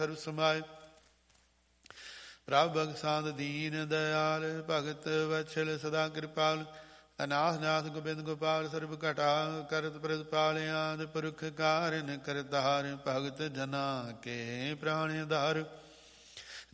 ਸਰਬ ਸਮਾਏ। ਪ੍ਰਭ ਬਖਸ਼ਾਂਦ ਦੀਨ ਦਇਆਲ, ਭਗਤ ਵਛਲ ਸਦਾ ਕਿਰਪਾਲ। ਅਨਾਥ ਨਾਥ ਗੋਬਿੰਦ ਗੋਪਾਲ, ਸਰਬ ਘਟਾ ਕਰਤ ਪ੍ਰਤਪਾਲ। ਆਦਿ ਪੁਰਖ ਕਾਰਨ ਕਰਤਾਰ, ਭਗਤ ਜਨਾ ਕੇ ਪ੍ਰਾਣ ਆਧਾਰ।